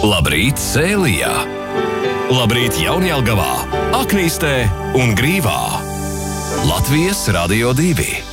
Labrīt Sēlijā! Labrīt Jaunjelgavā, Aknīstē un Grīvā! Latvijas Radio 2!